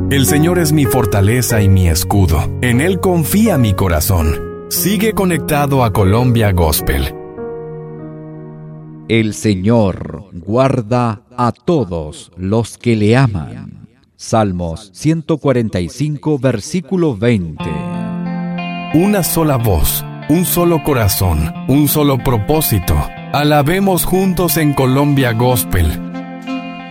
El Señor es mi fortaleza y mi escudo. En Él confía mi corazón. Sigue conectado a Colombia Gospel. El Señor guarda a todos los que le aman. Salmos 145, versículo 20. Una sola voz, un solo corazón, un solo propósito. Alabemos juntos en Colombia Gospel.